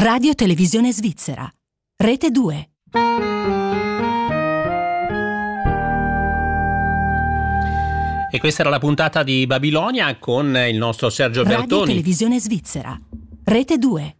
Radio Televisione Svizzera, Rete 2. E questa era la puntata di Babilonia con il nostro Sergio Bertoni. Radio Televisione Svizzera, Rete 2.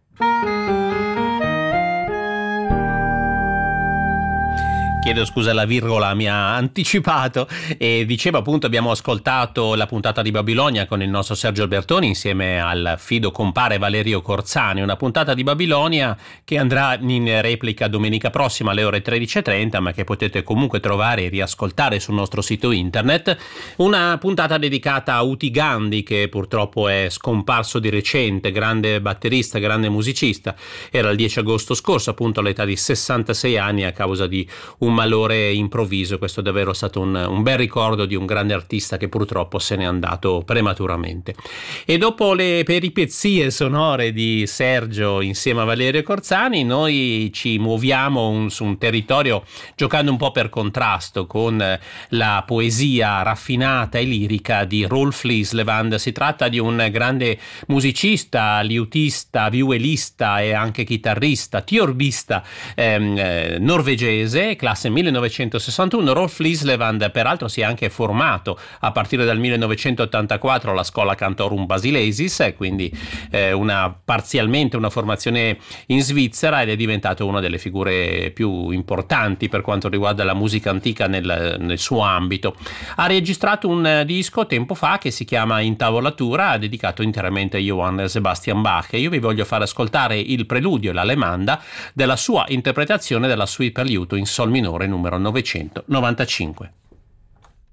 Chiedo scusa, la virgola mi ha anticipato. E dicevo, appunto, abbiamo ascoltato la puntata di Babilonia con il nostro Sergio Bertoni insieme al fido compare Valerio Corzani, una puntata di Babilonia che andrà in replica domenica prossima alle ore 13:30, ma che potete comunque trovare e riascoltare sul nostro sito internet. Una puntata dedicata a Uti Gandhi, che purtroppo è scomparso di recente, grande batterista, grande musicista. Era il 10 agosto scorso, appunto all'età di 66 anni, a causa di un malore improvviso. Questo è davvero stato un bel ricordo di un grande artista che purtroppo se n'è andato prematuramente. E dopo le peripezie sonore di Sergio insieme a Valerio Corzani, noi ci muoviamo su un territorio giocando un po' per contrasto con la poesia raffinata e lirica di Rolf Lislevand. Si tratta di un grande musicista, liutista, violista e anche chitarrista, tiorbista norvegese, classe 1961. Rolf Lislevand peraltro si è anche formato a partire dal 1984 alla Schola Cantorum Basilesis, quindi parzialmente una formazione in Svizzera, ed è diventato una delle figure più importanti per quanto riguarda la musica antica nel suo ambito. Ha registrato un disco tempo fa che si chiama Intavolatura, dedicato interamente a Johann Sebastian Bach, e io vi voglio far ascoltare il preludio e l'allemanda della sua interpretazione della suite per liuto in sol minore numero 995.